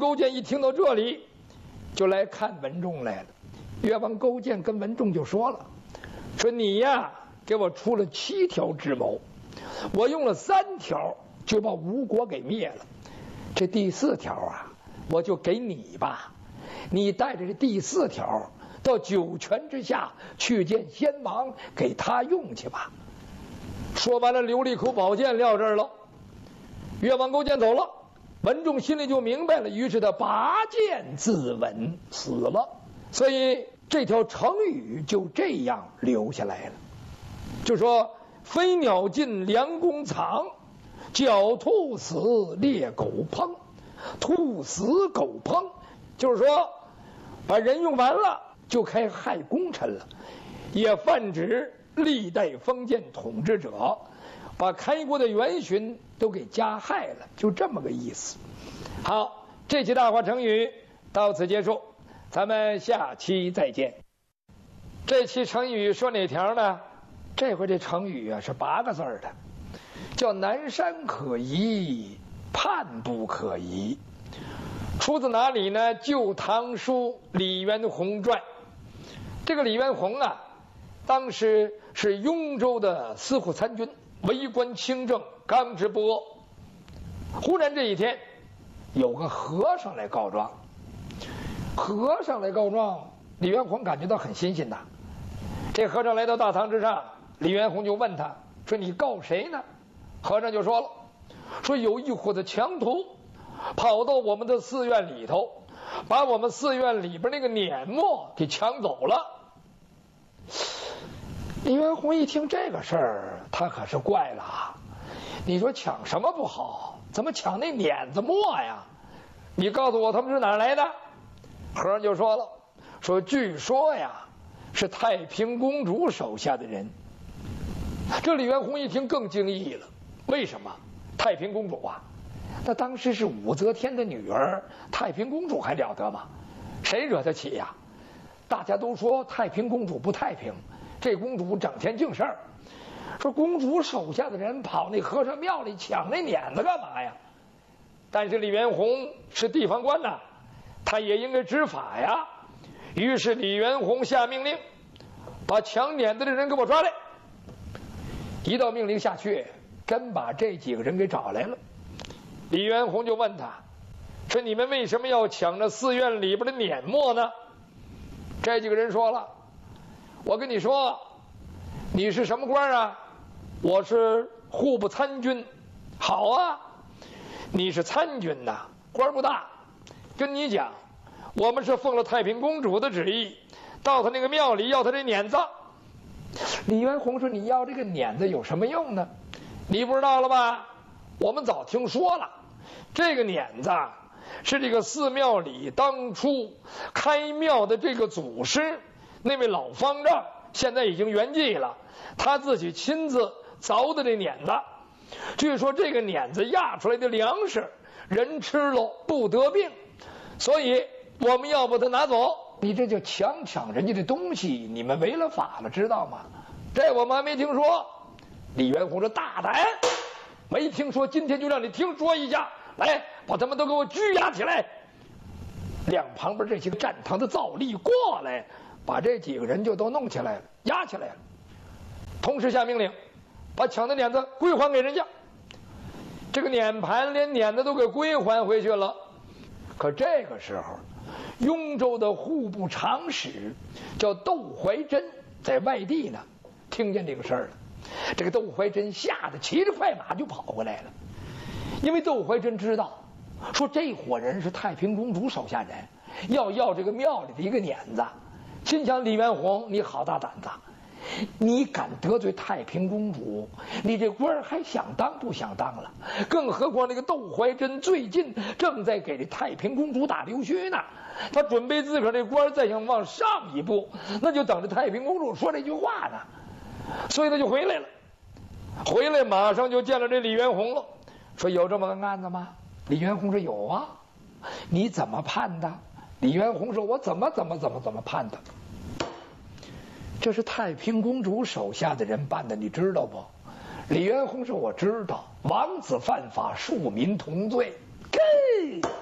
勾践一听到这里，就来看文仲来了。越王勾践跟文仲就说了：“说你呀，给我出了7条智谋，我用了3条就把吴国给灭了。这第4条啊，我就给你吧，你带着这第4条到九泉之下去见先王，给他用去吧。”说完了，留了一口宝剑撂这儿了。越王勾践走了，文仲心里就明白了，于是他拔剑自刎，死了。所以这条成语就这样留下来了，就说飞鸟尽，良弓藏，狡兔死，猎狗烹。兔死狗烹，就是说把人用完了就开害功臣了，也泛指历代封建统治者把开国的元勋都给加害了，就这么个意思。好，这期大话成语到此结束，咱们下期再见。这期成语说哪条呢？这回这成语啊是8个字的，叫南山可移，叛不可移。出自哪里呢？《旧唐书·李元宏传》。这个李元宏啊，当时是雍州的司户参军，为官清正，刚直不阿。忽然这一天，有个和尚来告状。和尚来告状，李元宏感觉到很新鲜呐。这和尚来到大堂之上，李元宏就问他说：“你告谁呢？”和尚就说了：“说有一伙的强徒跑到我们的寺院里头，把我们寺院里边那个碾磨给抢走了。”李元宏一听这个事儿，他可是怪了啊！你说抢什么不好，怎么抢那碾子磨呀？你告诉我他们是哪儿来的？和尚就说了：“说据说呀，是太平公主手下的人。”这李元宏一听更惊异了，为什么？太平公主啊，那当时是武则天的女儿，太平公主还了得吗？谁惹得起呀？大家都说太平公主不太平，这公主整天净事儿。说公主手下的人跑那和尚庙里抢那碾子干嘛呀？但是李元宏是地方官呐，他也应该执法呀。于是李元宏下命令，把抢碾子的人给我抓来。一道命令下去，真把这几个人给找来了。李元宏就问他说：“你们为什么要抢着寺院里边的碾磨呢？”这几个人说了：“我跟你说，你是什么官啊？我是户部参军。”好啊，你是参军呐，官不大。跟你讲，我们是奉了太平公主的旨意，到他那个庙里要他这碾子。李元宏说：“你要这个碾子有什么用呢？你不知道了吧？我们早听说了，这个碾子是这个寺庙里当初开庙的这个祖师，那位老方丈现在已经圆寂了，他自己亲自凿的这碾子。据说这个碾子压出来的粮食，人吃了不得病，所以我们要把它拿走。你这就抢人家的东西，你们违了法了，知道吗？这我们还没听说。”李元宏说：“大胆，没听说，今天就让你听说一下，来，把他们都给我拘押起来。”两旁边这些个站堂的皂吏过来，把这几个人就都弄起来了，押起来了。同时下命令，把抢的碾子归还给人家。这个碾盘连碾子都给归还回去了。可这个时候，雍州的户部长史叫窦怀真在外地呢，听见这个事儿了。这个窦怀真吓得骑着快马就跑过来了，因为窦怀真知道，说这伙人是太平公主手下人，要这个庙里的一个碾子。心想李元宏，你好大胆子，你敢得罪太平公主，你这官还想当不想当了？更何况那个窦怀真最近正在给这太平公主打溜须呢，他准备自个儿这官再想往上一步，那就等着太平公主说这句话呢。所以他就回来了，回来马上就见了这李元宏了，说：“有这么个案子吗？”李元宏说：“有啊。”“你怎么判的？”李元宏说：“我怎么判的？这是太平公主手下的人办的，你知道不？”李元宏说：“我知道，王子犯法，庶民同罪。”嘿。